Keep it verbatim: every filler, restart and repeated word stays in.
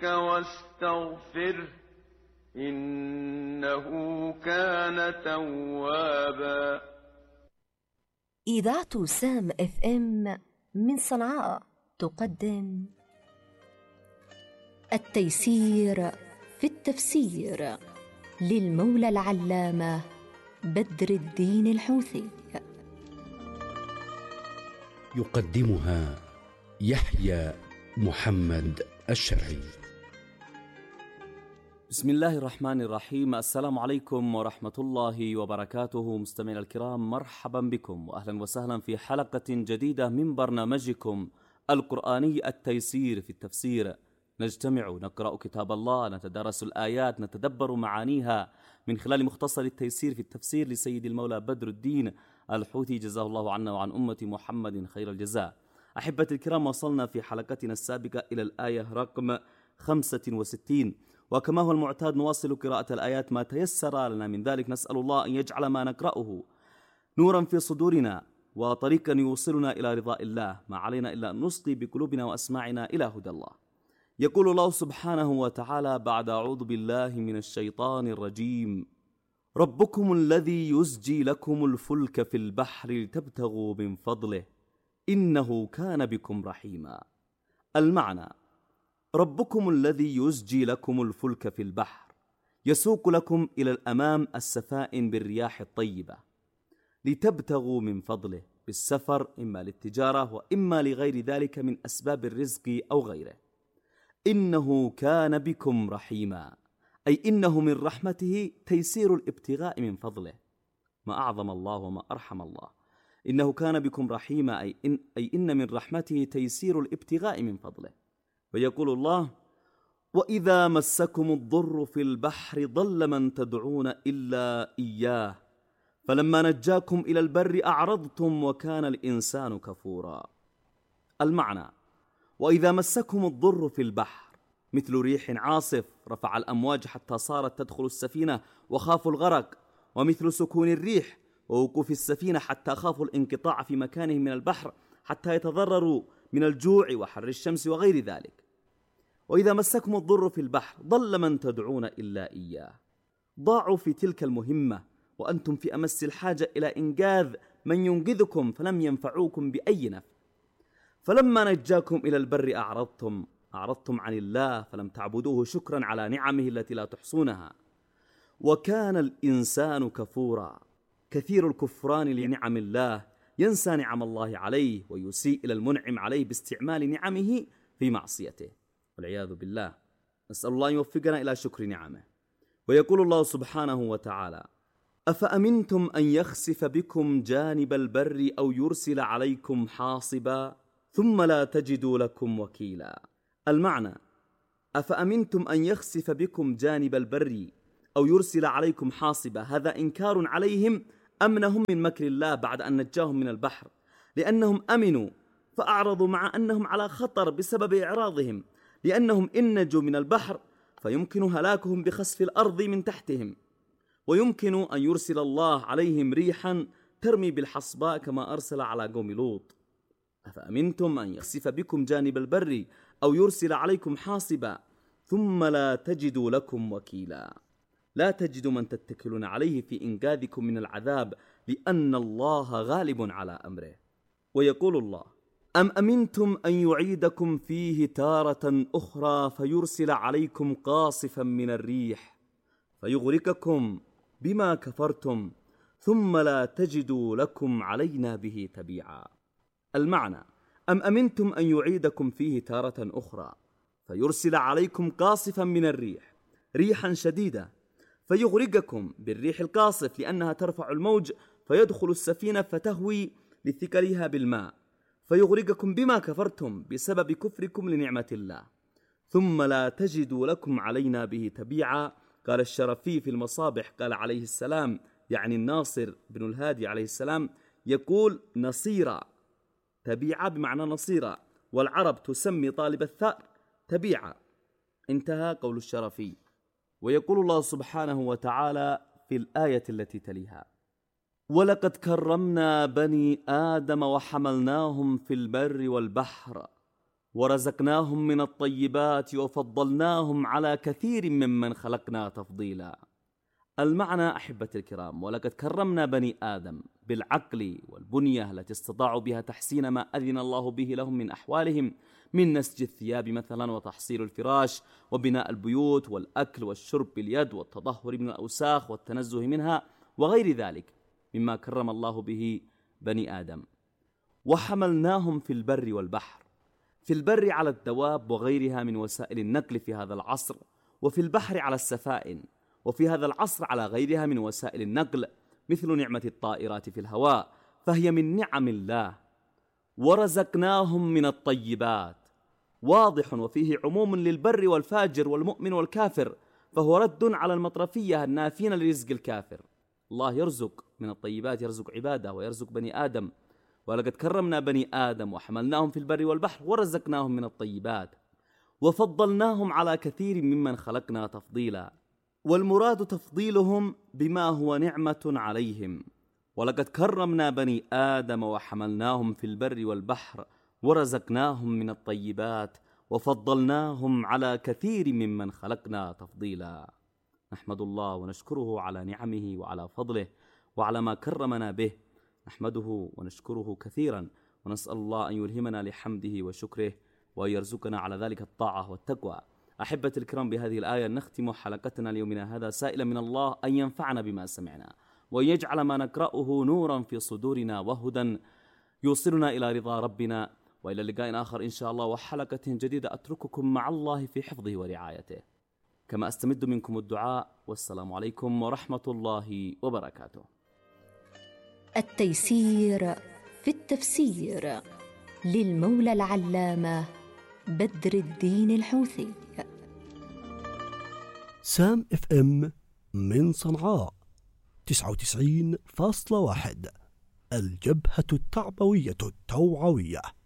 واستغفره إنه كان توابا. إذاعة سام اف ام من صنعاء تقدم التيسير في التفسير للمولى العلامة بدر الدين الحوثي. يقدمها يحيى محمد الشرعي. بسم الله الرحمن الرحيم. السلام عليكم ورحمة الله وبركاته. مستمعينا الكرام، مرحبا بكم وأهلا وسهلا في حلقة جديدة من برنامجكم القرآني التيسير في التفسير. نجتمع نقرأ كتاب الله، نتدارس الآيات، نتدبر معانيها من خلال مختصر التيسير في التفسير لسيد المولى بدر الدين الحوثي، جزاه الله عنا وعن أمة محمد خير الجزاء. أحبتي الكرام، وصلنا في حلقتنا السابقة إلى الآية رقم خمسة وستين، وكما هو المعتاد نواصل قراءة الآيات ما تيسر لنا من ذلك. نسأل الله أن يجعل ما نقرأه نورا في صدورنا وطريقا يوصلنا إلى رضاء الله، ما علينا إلا أن نصغي بقلوبنا وأسماعنا إلى هدى الله. يقول الله سبحانه وتعالى بعد أعوذ بالله من الشيطان الرجيم: ربكم الذي يزجي لكم الفلك في البحر لتبتغوا من فضله إنه كان بكم رحيما. المعنى: ربكم الذي يزجي لكم الفلك في البحر، يسوق لكم إلى الأمام السفائن بالرياح الطيبة لتبتغوا من فضله بالسفر، إما للتجارة وإما لغير ذلك من أسباب الرزق أو غيره. إنه كان بكم رحيما، أي إنه من رحمته تيسير الابتغاء من فضله. ما أعظم الله وما أرحم الله. إنه كان بكم رحيما، أي إن, أي إن من رحمته تيسير الابتغاء من فضله. ويقول الله: وإذا مسكم الضر في البحر ضل من تدعون إلا إياه فلما نجاكم إلى البر أعرضتم وكان الإنسان كفورا. المعنى: وإذا مسكم الضر في البحر، مثل ريح عاصف رفع الأمواج حتى صارت تدخل السفينة وخافوا الغرق، ومثل سكون الريح ووقوف السفينة حتى خافوا الانقطاع في مكانهم من البحر حتى يتضرروا من الجوع وحر الشمس وغير ذلك. وإذا مسكم الضر في البحر ضل من تدعون إلا إياه، ضاعوا في تلك المهمة وأنتم في أمس الحاجة إلى إنقاذ من ينقذكم فلم ينفعوكم بأي نفع. فلما نجاكم إلى البر أعرضتم أعرضتم عن الله فلم تعبدوه شكرا على نعمه التي لا تحصونها. وكان الإنسان كفورا، كثير الكفران لنعم الله، ينسى نعم الله عليه ويسيء إلى المنعم عليه باستعمال نعمه في معصيته والعياذ بالله. نسأل الله أن يوفقنا إلى شكر نعمه. ويقول الله سبحانه وتعالى: أفأمنتم أن يخسف بكم جانب البر أو يرسل عليكم حاصبا ثم لا تجدوا لكم وكيلا. المعنى: أفأمنتم أن يخسف بكم جانب البر أو يرسل عليكم حاصبا، هذا إنكار عليهم أمنهم من مكر الله بعد أن نجاهم من البحر، لأنهم أمنوا فأعرضوا مع أنهم على خطر بسبب إعراضهم، لأنهم إن نجوا من البحر فيمكن هلاكهم بخسف الأرض من تحتهم، ويمكن أن يرسل الله عليهم ريحا ترمي بالحصباء كما أرسل على قوم لوط. أفأمنتم أن يخسف بكم جانب البر أو يرسل عليكم حاصبا ثم لا تجدوا لكم وكيلا، لا تجدوا من تتكلون عليه في إنقاذكم من العذاب، لأن الله غالب على أمره. ويقول الله: أم أمنتم أن يعيدكم فيه تارة أخرى فيرسل عليكم قاصفا من الريح فيغرقكم بما كفرتم ثم لا تجدوا لكم علينا به تبيعا. المعنى: أم أمنتم أن يعيدكم فيه تارة أخرى فيرسل عليكم قاصفا من الريح، ريحا شديدة، فيغرقكم بالريح القاصف لأنها ترفع الموج فيدخل السفينة فتهوي لثقلها بالماء، فيغرقكم بما كفرتم بسبب كفركم لنعمة الله ثم لا تجدوا لكم علينا به تبيعا. قال الشرفي في المصابح، قال عليه السلام، يعني الناصر بن الهادي عليه السلام، يقول نصيرا، تبيعا بمعنى نصيرا، والعرب تسمي طالب الثأر تبيعا. انتهى قول الشرفي. ويقول الله سبحانه وتعالى في الآية التي تليها: ولقد كرمنا بني آدم وحملناهم في البر والبحر ورزقناهم من الطيبات وفضلناهم على كثير ممن خلقنا تفضيلا. المعنى أحبتي الكرام: ولقد كرمنا بني آدم بالعقل والبنية التي استطاعوا بها تحسين ما أذن الله به لهم من أحوالهم، من نسج الثياب مثلا، وتحصيل الفراش، وبناء البيوت، والأكل والشرب باليد، والتطهر من الأوساخ والتنزه منها، وغير ذلك مما كرم الله به بني آدم. وحملناهم في البر والبحر، في البر على الدواب وغيرها من وسائل النقل في هذا العصر، وفي البحر على السفائن، وفي هذا العصر على غيرها من وسائل النقل، مثل نعمة الطائرات في الهواء، فهي من نعم الله. ورزقناهم من الطيبات، واضح وفيه عموم للبر والفاجر والمؤمن والكافر، فهو رد على المطرفية النافين لرزق الكافر. الله يرزق من الطيبات، يرزق عباده ويرزق بني آدم. ولقد كرمنا بني آدم وحملناهم في البر والبحر ورزقناهم من الطيبات وفضلناهم على كثير ممن خلقنا تفضيلا. والمراد تفضيلهم بما هو نعمة عليهم. ولقد كرمنا بني آدم وحملناهم في البر والبحر ورزقناهم من الطيبات وفضلناهم على كثير ممن خلقنا تفضيلا. نحمد الله ونشكره على نعمه وعلى فضله وعلى ما كرمنا به، نحمده ونشكره كثيرا، ونسأل الله أن يلهمنا لحمده وشكره وأن يرزقنا على ذلك الطاعة والتقوى. أحبة الكرام، بهذه الآية نختم حلقتنا ليومنا هذا، سائلا من الله أن ينفعنا بما سمعنا، وأن يجعل ما نقرأه نورا في صدورنا وهدى يوصلنا إلى رضا ربنا. وإلى لقاء آخر إن شاء الله وحلقة جديدة، أترككم مع الله في حفظه ورعايته، كما أستمد منكم الدعاء. والسلام عليكم ورحمة الله وبركاته. التيسير في التفسير للمولى العلامة بدر الدين الحوثي. سام اف ام من صنعاء تسعة وتسعين فاصلة واحد، الجبهة التعبوية التوعوية.